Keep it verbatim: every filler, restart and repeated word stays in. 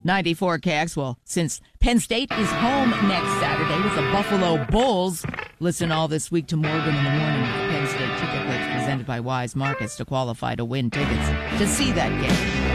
ninety-four K X. Well, since Penn State is home next Saturday with the Buffalo Bulls, listen all this week to Morgan in the Morning with the Penn State Ticket Picks presented by Wise Markets to qualify to win tickets to see that game.